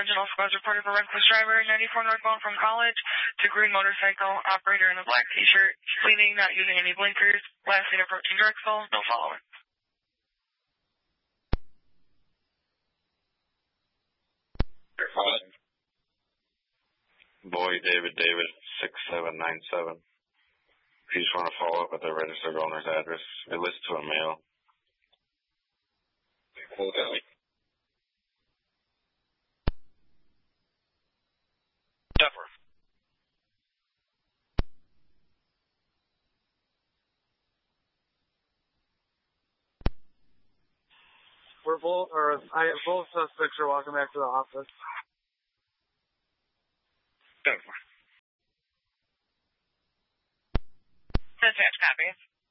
General squads reported for reckless driver 94 northbound from College to green motorcycle operator in a black t-shirt, leaning, not using any blinkers, last seen approaching Drexel, no following. Boy, David, 6797. If you just want to follow up with the registered owner's address, it lists to a mail. Cool, Delhi. Duffer. Both suspects are walking back to the office. Duffer. Dispatch copy.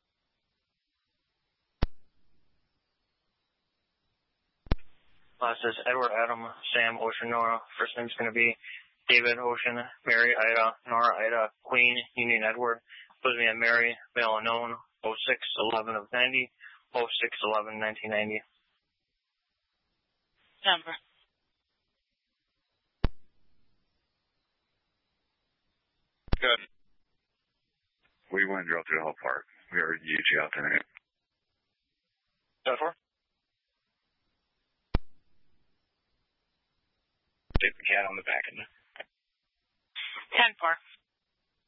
Last is Edward Adam Sam Ocean Nora. First name's going to be David Ocean, Mary Ida, Nora Ida, Queen, Union Edward, Olivia Mary, male unknown, 06-11 of 90, 06-11, 1990. Number. Good. We went and drove through the whole park. We heard UG out there. Duffer. Take the cat on the back end. 10-4.